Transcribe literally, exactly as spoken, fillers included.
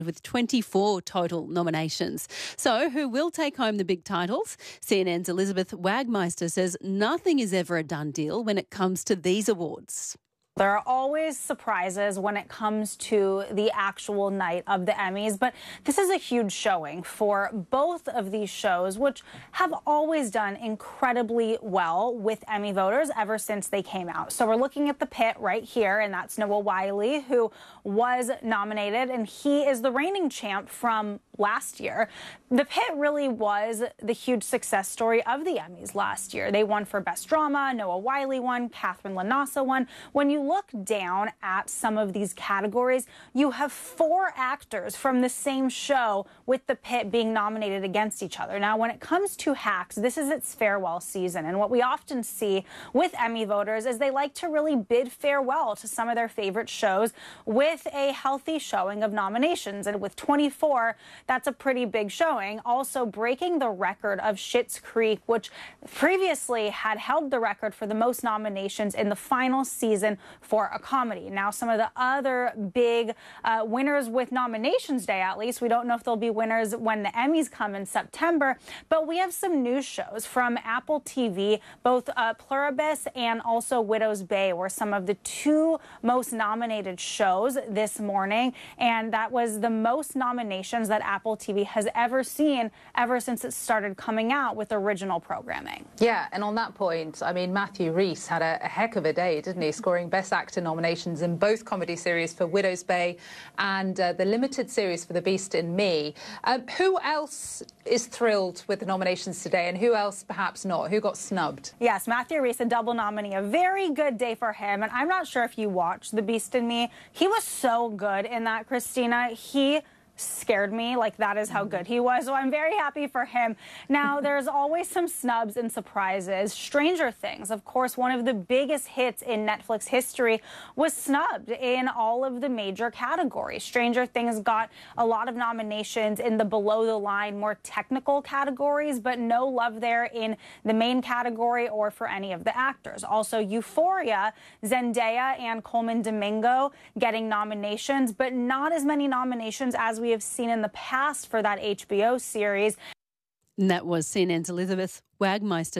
with twenty-four total nominations. So who will take home the big titles? C N N's Elizabeth Wagmeister says nothing is ever a done deal when it comes to these awards. There are always surprises when it comes to the actual night of the Emmys, but this is a huge showing for both of these shows, which have always done incredibly well with Emmy voters ever since they came out. So we're looking at The Pit right here, and that's Noah Wyle, who was nominated, and he is the reigning champ from last year. The Pit really was the huge success story of the Emmys last year. They won for Best Drama, Noah Wyle won, Catherine Lanasa won. When you look down at some of these categories, you have four actors from the same show with The Pit being nominated against each other. Now, when it comes to Hacks, this is its farewell season, and what we often see with Emmy voters is they like to really bid farewell to some of their favorite shows with a healthy showing of nominations, and with twenty-four, that's a pretty big showing. Also breaking the record of Schitt's Creek, which previously had held the record for the most nominations in the final season for a comedy. Now, some of the other big uh, winners with nominations day, at least, we don't know if there'll be winners when the Emmys come in September, but we have some news shows from Apple T V. Both uh, Pluribus and also Widow's Bay were some of the two most nominated shows this morning, and that was the most nominations that Apple T V has ever seen ever since it started coming out with original programming. Yeah, and on that point, I mean, Matthew Rhys had a, a heck of a day, didn't he, scoring Best Actor nominations in both comedy series for Widow's Bay and uh, the limited series for The Beast in Me. Um, who else is thrilled with the nominations today, and who else perhaps not? Who got snubbed? Yes, Matthew Rhys, a double nominee, a very good day for him, and I'm not sure if you watched The Beast in Me. He was so good in that, Christina. He scared me. Like, that is how good he was. So I'm very happy for him. Now, there's always some snubs and surprises. Stranger Things, of course, one of the biggest hits in Netflix history, was snubbed in all of the major categories. Stranger Things got a lot of nominations in the below the line, more technical categories, but no love there in the main category or for any of the actors. Also, Euphoria, Zendaya and Coleman Domingo getting nominations, but not as many nominations as we have seen in the past for that H B O series. And that was C N N's Elizabeth Wagmeister.